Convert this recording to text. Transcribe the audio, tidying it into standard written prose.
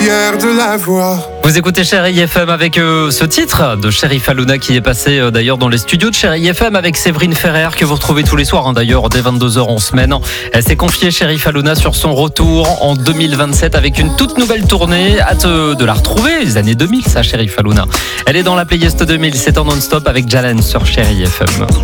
fier de la voir. Vous écoutez Chérie FM avec ce titre de Cherif Halouna qui est passé d'ailleurs dans les studios de Chérie FM avec Séverine Ferrer que vous retrouvez tous les soirs d'ailleurs dès 22h en semaine. Elle s'est confiée Cherif Halouna sur son retour en 2027 avec une toute nouvelle tournée. Hâte de la retrouver, les années 2000 ça Cherif Halouna. Elle est dans la playlist 2000, c'est en non-stop avec Jalen sur Chérie FM.